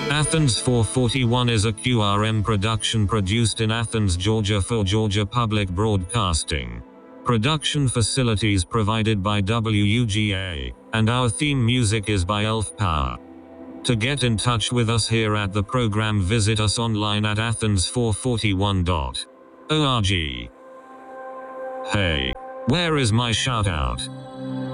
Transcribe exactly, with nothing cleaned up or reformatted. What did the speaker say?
Athens four forty-one is a Q R M production produced in Athens, Georgia for Georgia Public Broadcasting. Production facilities provided by W U G A, and our theme music is by Elf Power. To get in touch with us here at the program, visit us online at athens four forty-one dot org. Hey, where is my shout out?